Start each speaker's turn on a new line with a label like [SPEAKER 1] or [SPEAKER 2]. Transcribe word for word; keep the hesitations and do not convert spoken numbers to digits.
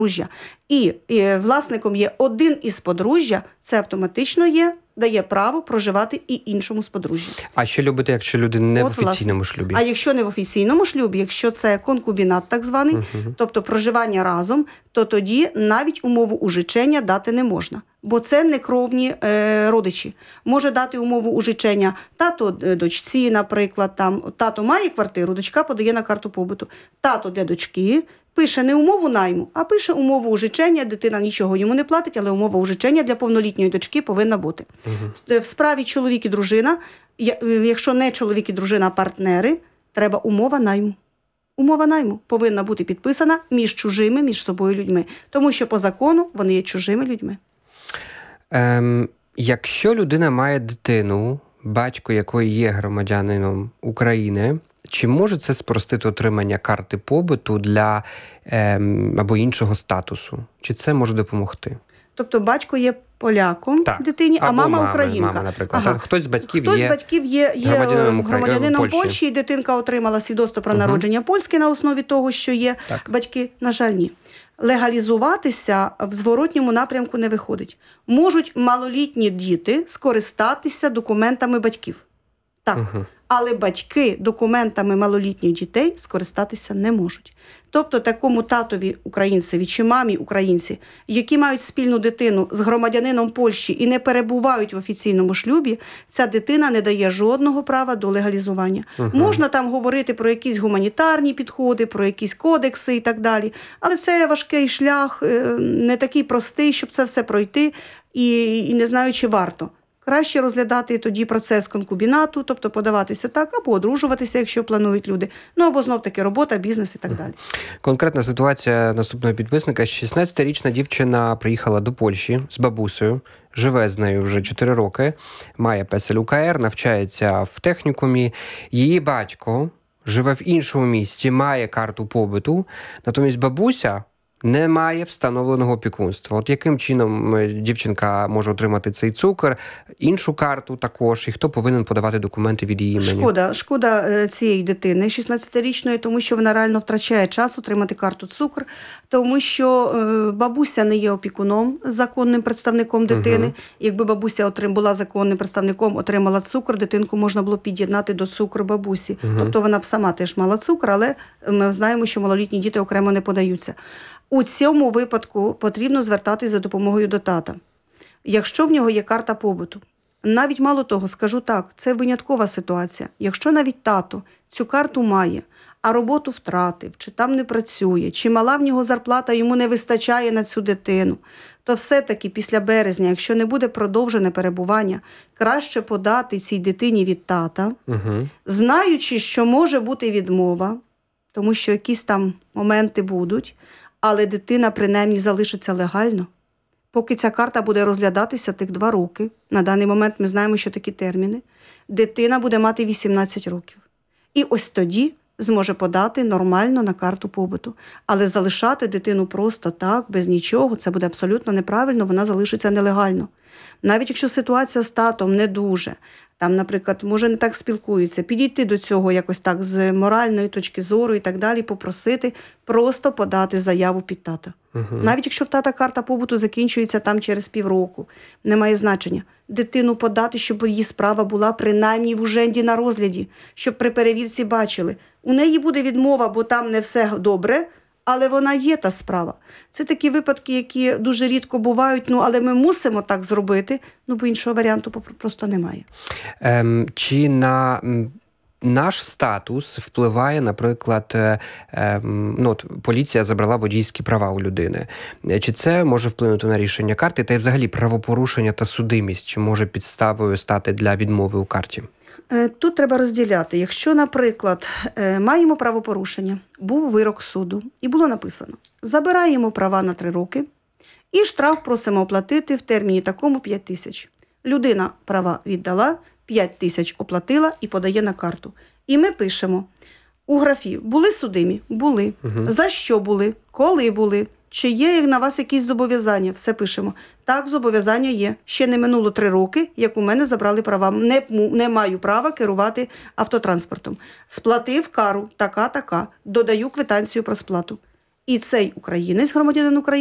[SPEAKER 1] подружжя, і, і власником є один із подружжя, це автоматично є, дає право проживати і іншому з подружжя.
[SPEAKER 2] А що любити, якщо люди не
[SPEAKER 1] От,
[SPEAKER 2] в офіційному
[SPEAKER 1] власне.
[SPEAKER 2] шлюбі?
[SPEAKER 1] А якщо не в офіційному шлюбі, якщо це конкубінат так званий, uh-huh. тобто проживання разом, то тоді навіть умову ужичення дати не можна. Бо це не кровні е, родичі. Може дати умову ужичення тато дочці, наприклад, там тато має квартиру, дочка подає на карту побуту. Тато для дочки пише не умову найму, а пише умову ужичення, дитина нічого йому не платить, але умова ужичення для повнолітньої дочки повинна бути. Угу. В справі чоловік і дружина, якщо не чоловік і дружина, а партнери, треба умова найму. Умова найму повинна бути підписана між чужими, між собою людьми. Тому що по закону вони є чужими людьми.
[SPEAKER 2] Ем, якщо людина має дитину, батько якої є громадянином України, чи може це спростити отримання карти побуту для ем, або іншого статусу? Чи це може допомогти?
[SPEAKER 1] Тобто батько є поляком
[SPEAKER 2] так.
[SPEAKER 1] дитині, а мама, мама українка.
[SPEAKER 2] Мама, наприклад. Ага. Хтось з батьків
[SPEAKER 1] Хтось
[SPEAKER 2] є,
[SPEAKER 1] з батьків є, є
[SPEAKER 2] громадянином,
[SPEAKER 1] громадянином
[SPEAKER 2] Польщі.
[SPEAKER 1] Польщі, і дитинка отримала свідоцтво про угу. народження польське на основі того, що є. Так. Батьки, на жаль, ні. Легалізуватися в зворотньому напрямку не виходить. Можуть малолітні діти скористатися документами батьків. Так. Угу. Але батьки документами малолітніх дітей скористатися не можуть. Тобто такому татові українцеві чи мамі українці, які мають спільну дитину з громадянином Польщі і не перебувають в офіційному шлюбі, ця дитина не дає жодного права до легалізування. Угу. Можна там говорити про якісь гуманітарні підходи, про якісь кодекси і так далі, але це важкий шлях, не такий простий, щоб це все пройти і, і не знаю, чи варто. Краще розглядати тоді процес конкубінату, тобто подаватися так, або одружуватися, якщо планують люди. Ну, або знов-таки робота, бізнес і так далі.
[SPEAKER 2] Конкретна ситуація наступного підписника. шістнадцятирічна дівчина приїхала до Польщі з бабусею, живе з нею вже чотири роки, має песель УКР, навчається в технікумі. Її батько живе в іншому місті, має карту побуту, натомість бабуся не має встановленого опікунства. От яким чином дівчинка може отримати цей цукор, іншу карту також, і хто повинен подавати документи від її імені?
[SPEAKER 1] Шкода, шкода цієї дитини шістнадцятирічної, тому що вона реально втрачає час отримати карту цукор, тому що бабуся не є опікуном, законним представником дитини. Угу. Якби бабуся отрим, була законним представником, отримала цукор, дитинку можна було під'єднати до цукру бабусі. Угу. Тобто вона б сама теж мала цукор, але ми знаємо, що малолітні діти окремо не подаються. У цьому випадку потрібно звертатись за допомогою до тата. Якщо в нього є карта побуту, навіть мало того, скажу так, це виняткова ситуація. Якщо навіть тато цю карту має, а роботу втратив, чи там не працює, чи мала в нього зарплата, йому не вистачає на цю дитину, то все-таки після березня, якщо не буде продовжене перебування, краще подати цій дитині від тата, угу. знаючи, що може бути відмова, тому що якісь там моменти будуть, але дитина принаймні залишиться легально. Поки ця карта буде розглядатися тих два роки, на даний момент ми знаємо, що такі терміни, дитина буде мати вісімнадцять років. І ось тоді зможе подати нормально на карту побуту. Але залишати дитину просто так, без нічого, це буде абсолютно неправильно, вона залишиться нелегально. Навіть якщо ситуація з татом не дуже, там, наприклад, може не так спілкуються, підійти до цього якось так з моральної точки зору і так далі, попросити просто подати заяву під тата. Угу. Навіть якщо в тата карта побуту закінчується там через півроку, немає значення. Дитину подати, щоб її справа була принаймні в уженді на розгляді, щоб при перевірці бачили. У неї буде відмова, бо там не все добре, але вона є та справа. Це такі випадки, які дуже рідко бувають, ну, але ми мусимо так зробити, ну, бо іншого варіанту просто немає.
[SPEAKER 2] Ем, чи на наш статус впливає, наприклад, ем, ну, от, поліція забрала водійські права у людини. Чи це може вплинути на рішення карти? Та й взагалі правопорушення та судимість, чи може підставою стати для відмови у карті?
[SPEAKER 1] Тут треба розділяти. Якщо, наприклад, маємо правопорушення, був вирок суду і було написано, забираємо права на три роки і штраф просимо оплатити в терміні такому п'ять тисяч. Людина права віддала, п'ять тисяч оплатила і подає на карту. І ми пишемо у графі, були судимі? Були. Угу. За що були? Коли були? Чи є на вас якісь зобов'язання? Все пишемо. Так, зобов'язання є. Ще не минуло три роки, як у мене забрали права. Не, не маю права керувати автотранспортом. Сплатив кару, така-така. Додаю квитанцію про сплату. І цей українець, громадянин України,